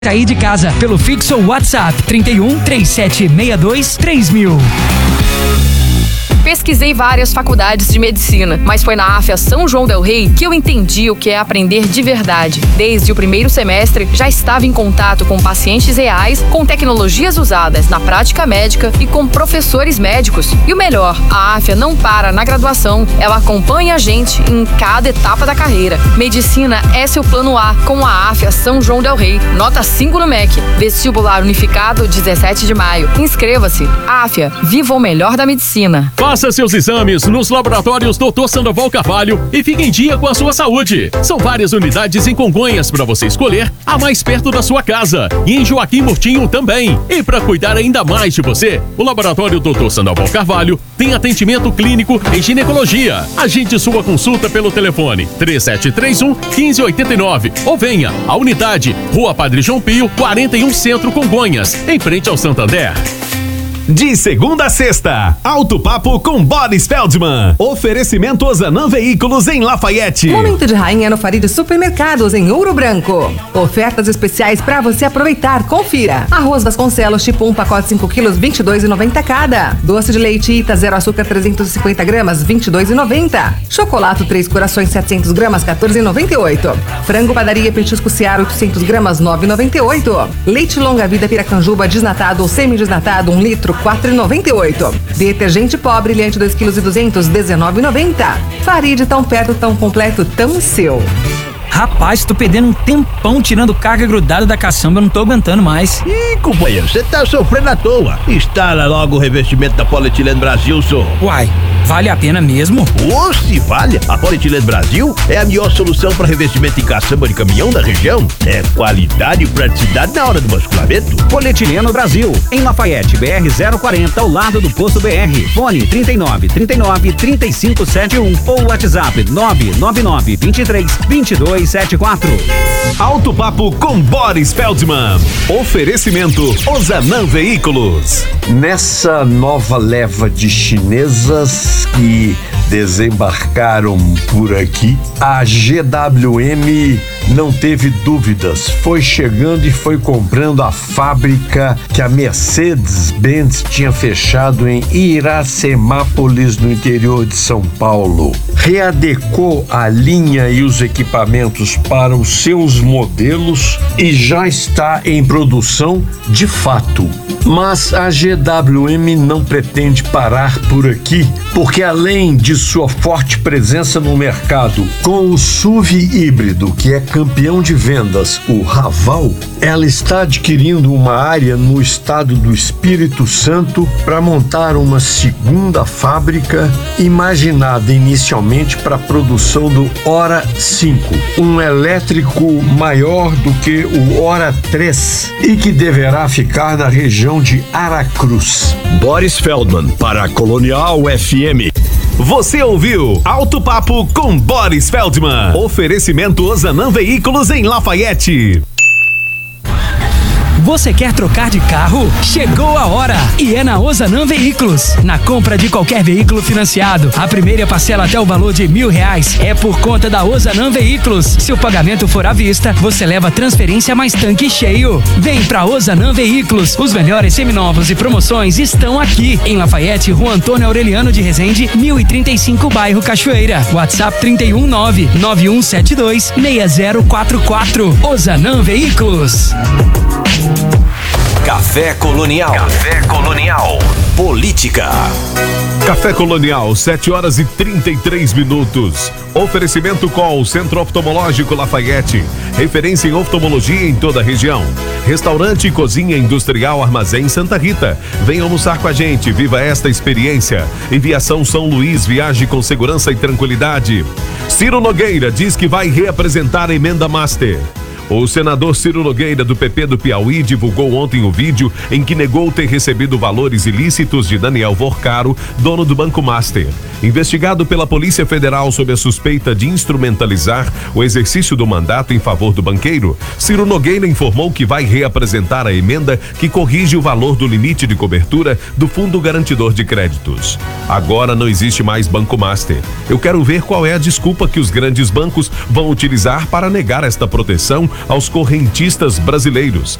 Sair de casa pelo fixo ou WhatsApp 31 3762 3000. Pesquisei várias faculdades de medicina, mas foi na AFIA São João del Rei que eu entendi o que é aprender de verdade. Desde o primeiro semestre, já estava em contato com pacientes reais, com tecnologias usadas na prática médica e com professores médicos. E o melhor, a AFIA não para na graduação, ela acompanha a gente em cada etapa da carreira. Medicina é seu plano A com a AFIA São João del Rei. Nota 5 no MEC. Vestibular unificado 17 de maio. Inscreva-se. AFIA, viva o melhor da medicina. Faça seus exames nos laboratórios Dr. Sandoval Carvalho e fique em dia com a sua saúde. São várias unidades em Congonhas para você escolher a mais perto da sua casa. E em Joaquim Murtinho também. E para cuidar ainda mais de você, o laboratório Dr. Sandoval Carvalho tem atendimento clínico em ginecologia. Agende sua consulta pelo telefone 3731-1589 ou venha à unidade Rua Padre João Pio, 41 Centro, Congonhas, em frente ao Santander. De segunda a sexta, Alto Papo com Boris Feldman. Oferecimento Ozanam Veículos em Lafayette. Momento de rainha no Farid Supermercados em Ouro Branco. Ofertas especiais para você aproveitar. Confira. Arroz Vasconcelos tipo 1 pacote 5 quilos, R$22,90 cada. Doce de leite Ita 0 açúcar 350 gramas, R$22,90. Chocolate 3 corações 700 gramas, R$14,98. Frango padaria Petisco Seara 800 gramas, R$9,98. Leite Longa Vida Piracanjuba desnatado ou semi-desnatado 1 litro, R$4,98. Detergente pó brilhante 2,2 kg, R$19,90. Farid, tão perto, tão completo, tão seu. Rapaz, tô perdendo um tempão tirando carga grudada da caçamba, eu não tô aguentando mais. Ih, companheiro, você tá sofrendo à toa. Instala logo o revestimento da Polietileno Brasil, senhor. Uai, vale a pena mesmo? Se vale. A Polietileno Brasil é a melhor solução para revestimento em caçamba de caminhão da região. É qualidade e praticidade na hora do basculamento. Polietileno Brasil, em Lafayette, BR 040, ao lado do posto BR. Fone 39 39 35 71 ou WhatsApp 999 23 22 74. Alto Papo com Boris Feldman. Oferecimento Ozanam Veículos. Nessa nova leva de chinesas que desembarcaram por aqui, a GWM não teve dúvidas, foi chegando e foi comprando a fábrica que a Mercedes-Benz tinha fechado em Iracemápolis, no interior de São Paulo. Readecou a linha e os equipamentos para os seus modelos e já está em produção de fato. Mas a GWM não pretende parar por aqui, porque além de sua forte presença no mercado com o SUV híbrido, que é campeão de vendas, o Raval, ela está adquirindo uma área no estado do Espírito Santo para montar uma segunda fábrica, imaginada inicialmente para a produção do Hora 5, um elétrico maior do que o Hora 3 e que deverá ficar na região de Aracruz. Boris Feldman para a Colonial FM. Você ouviu Alto Papo com Boris Feldman. Oferecimento Ozanam Veículos em Lafayette. Você quer trocar de carro? Chegou a hora! E é na Ozanam Veículos. Na compra de qualquer veículo financiado, a primeira parcela até o valor de R$1.000 é por conta da Ozanam Veículos. Se o pagamento for à vista, você leva transferência mais tanque cheio. Vem pra Ozanam Veículos. Os melhores seminovos e promoções estão aqui. Em Lafayette, Rua Antônio Aureliano de Resende, 1035, bairro Cachoeira. WhatsApp 31991726044. Ozanam Veículos. Café Colonial. Café Colonial. Política. Café Colonial, 7h33. Oferecimento Col, Centro Oftalmológico Lafayette. Referência em oftalmologia em toda a região. Restaurante e Cozinha Industrial Armazém Santa Rita. Venha almoçar com a gente, viva esta experiência. Enviação São Luís, viaje com segurança e tranquilidade. Ciro Nogueira diz que vai reapresentar a emenda Master. O senador Ciro Nogueira, do PP do Piauí, divulgou ontem o vídeo em que negou ter recebido valores ilícitos de Daniel Vorcaro, dono do Banco Master. Investigado pela Polícia Federal sob a suspeita de instrumentalizar o exercício do mandato em favor do banqueiro, Ciro Nogueira informou que vai reapresentar a emenda que corrige o valor do limite de cobertura do Fundo Garantidor de Créditos. Agora não existe mais Banco Master. Eu quero ver qual é a desculpa que os grandes bancos vão utilizar para negar esta proteção aos correntistas brasileiros.